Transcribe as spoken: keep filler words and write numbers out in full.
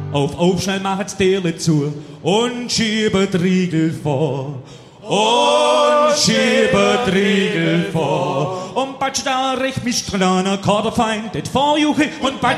Auf, auf, schnell machet's Türle zu und schiebet Riegel vor. Und schiebet Riegel vor. Und batsch da recht mich dran, Kaderfeind, det vorjuche und batsch